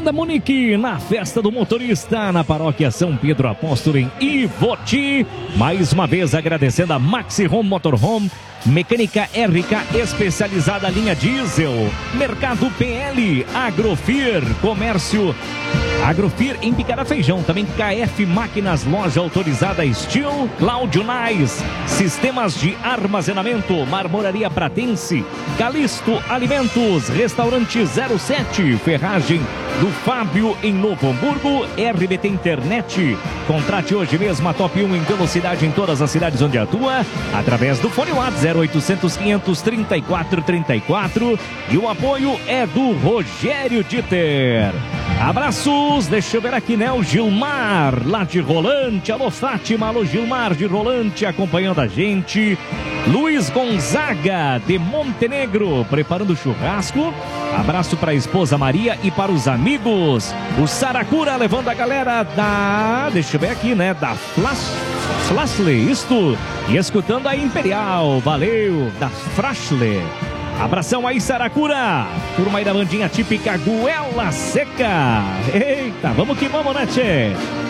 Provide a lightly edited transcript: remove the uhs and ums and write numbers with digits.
Honda Munique, na festa do motorista, na paróquia São Pedro Apóstolo, em Ivoti. Mais uma vez agradecendo a Maxi Home Motorhome, Mecânica RK especializada linha diesel, Mercado PL, Agrofir, Comércio Agrofir em Picara Feijão, também KF Máquinas, loja autorizada Steel, Cláudio Nais, Sistemas de Armazenamento, Marmoraria Pratense, Calisto Alimentos, Restaurante 07, Ferragem do Fábio em Novo Hamburgo, RBT Internet. Contrate hoje mesmo a Top 1 em velocidade em todas as cidades onde atua, através do fone WhatsApp 0800 500 3434, e o apoio é do Rogério Dieter. Abraços, deixa eu ver aqui, né? O Gilmar, lá de Rolante. Alô, Fátima, alô, Gilmar de Rolante, acompanhando a gente. Luiz Gonzaga, de Montenegro, preparando o churrasco. Abraço para a esposa Maria e para os amigos. O Saracura levando a galera da... Deixa eu ver aqui, né? Da Flashley, isto. E escutando a Imperial, valeu, da Flashley. Abração aí, Saracura. Turma aí da bandinha típica Goela Seca. Eita, vamos que vamos, né, tchê?